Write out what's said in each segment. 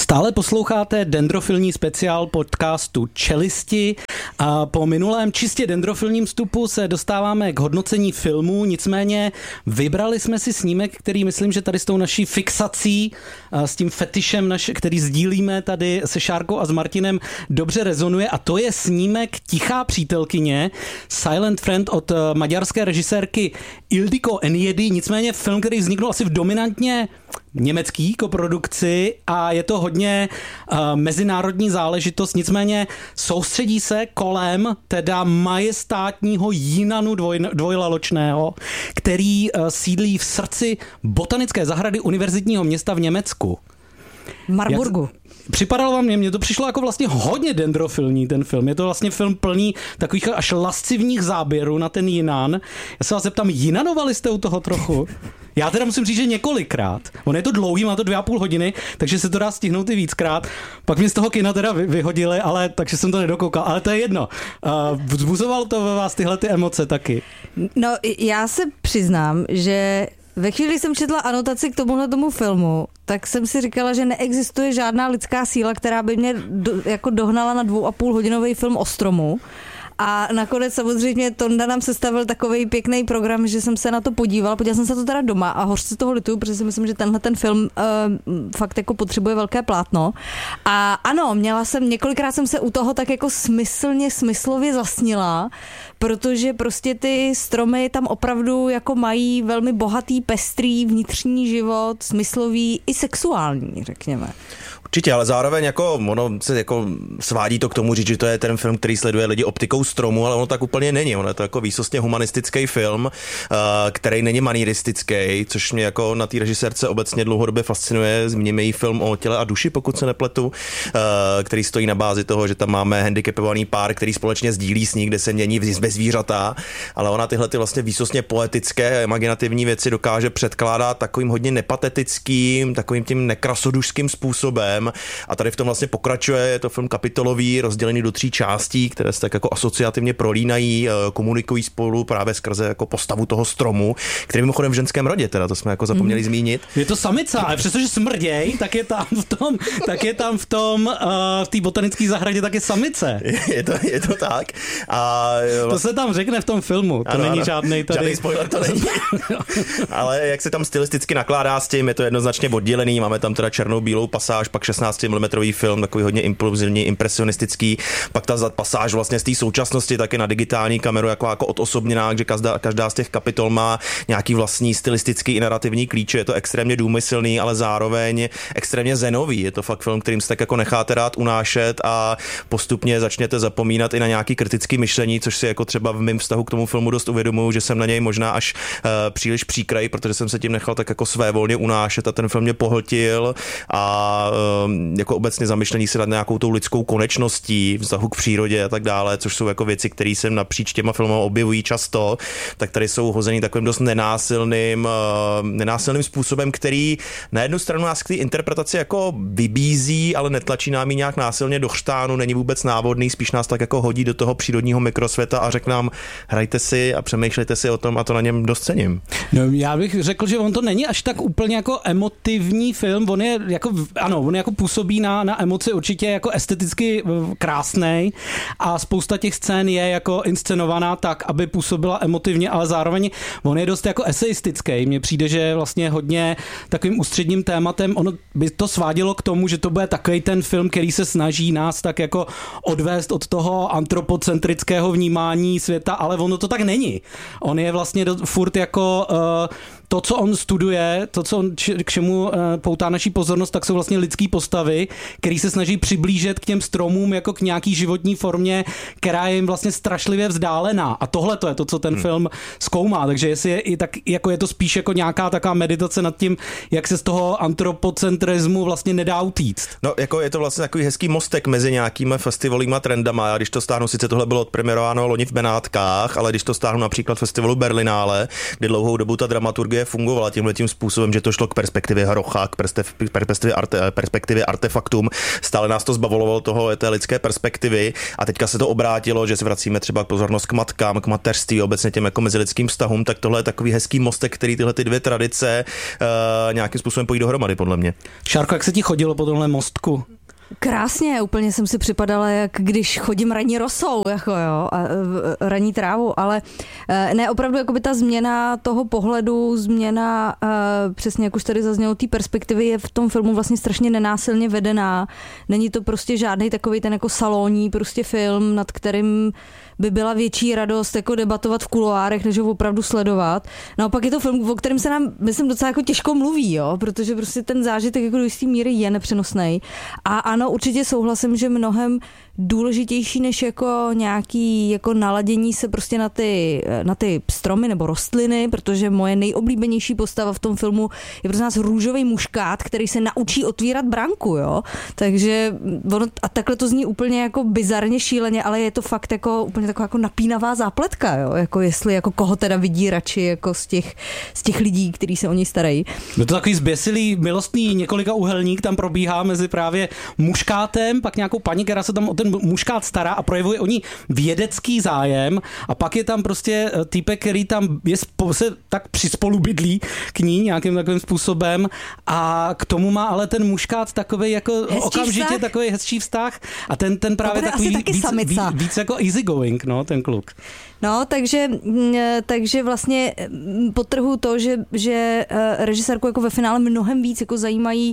Stále posloucháte dendrofilní speciál podcastu Čelisti a po minulém čistě dendrofilním vstupu se dostáváme k hodnocení filmu, nicméně vybrali jsme si snímek, který myslím, že tady s tou naší fixací, s tím fetišem, který sdílíme tady se Šárkou a s Martinem, dobře rezonuje a to je snímek Tichá přítelkyně, Silent Friend od maďarské režisérky Ildikó Enyedi, nicméně film, který vzniknul asi v dominantně německý koprodukci a je to hodně mezinárodní záležitost, nicméně soustředí se kolem teda majestátního Jinanu dvojlaločného, který sídlí v srdci botanické zahrady univerzitního města v Německu. Marburgu. Připadalo vám, mně to přišlo jako vlastně hodně dendrofilní ten film. Je to vlastně film plný takových až lascivních záběrů na ten Jinan. Já se vás zeptám, Jinanovali jste u toho trochu? Já teda musím říct, že několikrát. On je to dlouhý, má to 2,5 hodiny, takže se to dá stihnout i víckrát. Pak mě z toho kina teda vyhodili, ale takže jsem to nedokoukal. Ale to je jedno. Vzbuzovalo to ve vás tyhle ty emoce taky? No, já se přiznám, že ve chvíli jsem četla anotaci k tomu filmu, tak jsem si říkala, že neexistuje žádná lidská síla, která by mě jako dohnala na 2,5 hodinový film o stromu. A nakonec samozřejmě Tonda nám sestavil takový pěkný program, že jsem se na to podívala jsem se to teda doma a hořce z toho lituju, protože si myslím, že tenhle ten film fakt jako potřebuje velké plátno. A ano, několikrát jsem se u toho tak jako smyslově zasnila, protože prostě ty stromy tam opravdu jako mají velmi bohatý, pestrý vnitřní život, smyslový i sexuální, řekněme. Určitě, ale zároveň jako ono se jako svádí to k tomu říct, že to je ten film, který sleduje lidi optikou stromu, ale ono tak úplně není. Ono je to jako výsostně humanistický film, který není manieristický, což mě jako na té režisérce obecně dlouhodobě fascinuje. Zmíníme jí film o těle a duši, pokud se nepletu, který stojí na bázi toho, že tam máme handicapovaný pár, který společně sdílí sní, kde se mění ve zvířata, ale ona tyhle ty vlastně výsostně poetické, imaginativní věci dokáže předkládat takovým hodně nepatetickým, takovým tím nekrasodušským způsobem. A tady v tom vlastně pokračuje, je to film kapitolový, rozdělený do 3 částí, které se tak jako asociativně prolínají, komunikují spolu právě skrze jako postavu toho stromu, který mimochodem v ženském rodě, teda to jsme jako zapomněli zmínit. Je to samica, ale přestože smrděj, tak je tam v té botanické zahradě taky samice. Je to tak. A to se tam řekne v tom filmu, to není žádný tady. Žádný spoiler to není. Ale jak se tam stylisticky nakládá s tím, je to jednoznačně oddělený, máme tam teda černou bílou pasáž, pak 16 mm film, takový hodně impulzivní, impresionistický, pak ta pasáž vlastně z té současnosti taky na digitální kameru jako odosobněná, že každá z těch kapitol má nějaký vlastní stylistický i narrativní klíče, je to extrémně důmyslný, ale zároveň extrémně zenový, je to fakt film, kterým se tak jako necháte rád unášet a postupně začněte zapomínat i na nějaký kritický myšlení, což si jako třeba v mém vztahu k tomu filmu dost uvědomuju, že jsem na něj možná až příliš příkrej, protože jsem se tím nechal tak jako svévolně unášet a ten film mě pohltil a jako obecně zamyšlení se nad nějakou tou lidskou konečností, vztahu k přírodě a tak dále, což jsou jako věci, které se napříč těma filmy objevují často, tak tady jsou hozený takovým dost nenásilným způsobem, který na jednu stranu nás k té interpretaci jako vybízí, ale netlačí nám ji nějak násilně do chřtánu, není vůbec návodný, spíš nás tak jako hodí do toho přírodního mikrosvěta a řekne nám, hrajte si a přemýšlejte si o tom a to na něm dost cením. No, já bych řekl, že on to není až tak úplně jako emotivní film, on je jako působí na emoci určitě jako esteticky krásnej a spousta těch scén je jako inscenovaná tak, aby působila emotivně, ale zároveň on je dost jako eseistický. Mně přijde, že vlastně hodně takovým ústředním tématem, ono by to svádělo k tomu, že to bude takový ten film, který se snaží nás tak jako odvést od toho antropocentrického vnímání světa, ale ono to tak není. On je vlastně furt jako to, co on studuje, k čemu poutá naší pozornost, tak jsou vlastně lidský postavy, který se snaží přiblížit k těm stromům jako k nějaký životní formě, která je jim vlastně strašlivě vzdálená. A tohle to je to, co ten film zkoumá. Takže jestli je i tak, jako je to spíš jako nějaká taková meditace nad tím, jak se z toho antropocentrismu vlastně nedá utíct. No, jako je to vlastně takový hezký mostek mezi nějakými festivalíma trendama. Já když to stáhnu, sice tohle bylo odpremierováno loni v Benátkách, ale když to stáhnu například festivalu Berlinále, kde dlouhou dobu ta dramaturgie působivě fungovala tímhletím způsobem, že to šlo k perspektivě hrocha, k perspektivě artefaktům. Stále nás to zbavovalo té lidské perspektivy a teďka se to obrátilo, že se vracíme třeba pozornost k matkám, k mateřství, obecně těm jako mezilidským vztahům, tak tohle je takový hezký mostek, který tyhle ty dvě tradice nějakým způsobem pojí dohromady, podle mě. Šárko, jak se ti chodilo po tomhle mostku? Krásně, úplně jsem si připadala, jak když chodím ranní rosou, jako jo, a ranní trávu, ale ne, opravdu jakoby ta změna toho pohledu, změna, přesně jak už tady zaznělo, té perspektivy je v tom filmu vlastně strašně nenásilně vedená. Není to prostě žádný takový ten jako salonní prostě film, nad kterým by byla větší radost jako debatovat v kuloárech, než ho opravdu sledovat. Naopak je to film, o kterém se nám, myslím, docela jako těžko mluví, jo, protože prostě ten zážitek jako do jistý míry je nepřenosný. A ano, určitě souhlasím, že mnohem důležitější než jako nějaký jako naladění se prostě na ty stromy nebo rostliny, protože moje nejoblíbenější postava v tom filmu je prostě nás růžový muškát, který se naučí otvírat branku, jo. Takže ono, a takhle to zní úplně jako bizarně šíleně, ale je to fakt jako úplně taková jako napínavá zápletka, jo. Jako jestli jako koho teda vidí radši jako z těch lidí, kteří se o něj starají. No to takový zběsilý, milostný několika uhelník tam probíhá mezi právě muškátem, pak nějakou paní, která se tam o ten muškát stará a projevuje o ní vědecký zájem a pak je tam prostě týpek, který tam se tak přispolubydlí k ní nějakým takovým způsobem a k tomu má ale ten muškát takovej jako hezčí okamžitě vztah? Takový hezčí vztah a ten právě takový víc jako easygoing, no, ten kluk. No, takže vlastně podtrhuji to, že režisérku jako ve finále mnohem víc jako zajímají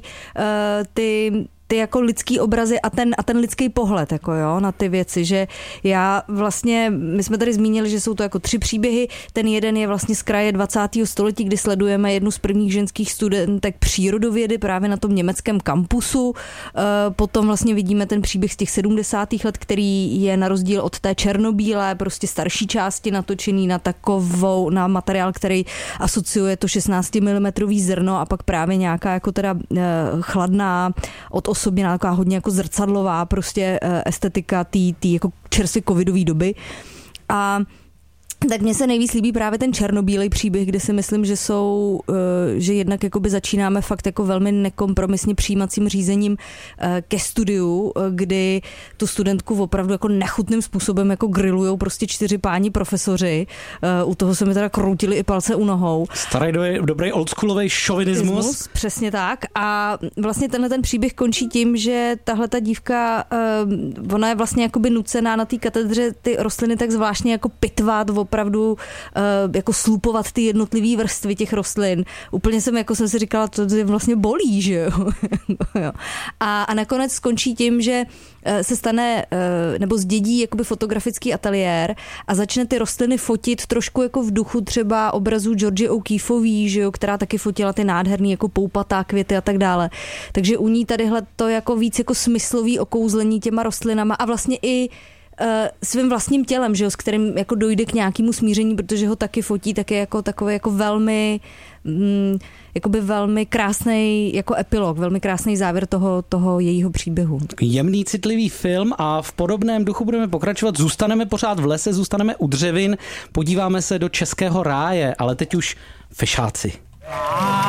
ty jako lidský obrazy a ten lidský pohled jako jo, na ty věci, že já vlastně, my jsme tady zmínili, že jsou to jako 3 příběhy, ten jeden je vlastně z kraje 20. století, kdy sledujeme jednu z prvních ženských studentek přírodovědy právě na tom německém kampusu, potom vlastně vidíme ten příběh z těch 70. let, který je na rozdíl od té černobílé, prostě starší části natočený na materiál, který asociuje to 16 mm zrno a pak právě nějaká jako teda chladná odosobněná, taková hodně jako zrcadlová prostě estetika té jako čerstvě covidové doby. A tak mně se nejvíc líbí právě ten černobílej příběh, kde si myslím, že jednak jakoby začínáme fakt jako velmi nekompromisně přijímacím řízením ke studiu, kdy tu studentku opravdu jako nechutným způsobem jako grillujou prostě 4 páni profesoři. U toho se mi teda kroutili i palce u nohou. Starý dobrý oldschoolový šovinismus. Přesně tak. A vlastně tenhle ten příběh končí tím, že tahle ta dívka, ona je vlastně jakoby nucená na té katedře ty rostliny tak zvláštně jako pitvat, opravdu jako slupovat ty jednotlivé vrstvy těch rostlin. Úplně jsem si říkala, to vlastně bolí, že jo. A nakonec skončí tím, že se stane, nebo zdědí jakoby fotografický ateliér a začne ty rostliny fotit trošku jako v duchu třeba obrazů Georgie O'Keeffeový, že jo, která taky fotila ty nádherný jako poupatá květy a tak dále. Takže u ní tadyhle to jako víc jako smyslový okouzlení těma rostlinama a vlastně i svým vlastním tělem, že jo, s kterým jako dojde k nějakému smíření, protože ho taky fotí, tak je jako takový jako velmi jakoby velmi krásný jako epilog, velmi krásný závěr toho jejího příběhu. Jemný, citlivý film a v podobném duchu budeme pokračovat. Zůstaneme pořád v lese, zůstaneme u dřevin, podíváme se do českého ráje, ale teď už fešáci.